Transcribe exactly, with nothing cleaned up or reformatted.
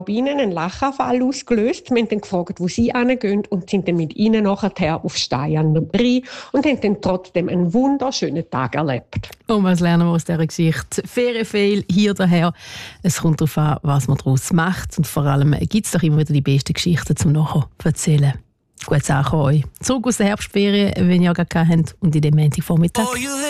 bei ihnen einen Lachanfall ausgelöst. Wir haben dann gefragt, wo sie hingehen und sind dann mit ihnen nachher auf Stein an der Brie und haben dann trotzdem einen wunderschönen Tag erlebt. Und was lernen wir aus dieser Geschichte? Ferienfehl hier daher. Es kommt darauf an, was man daraus macht und vor allem gibt es doch immer wieder die besten Geschichten zum Nachher erzählen. Gutes Ankommen euch. Zurück aus der Herbstferien, wenn ihr gar keine habt, und in dem Montagvormittag.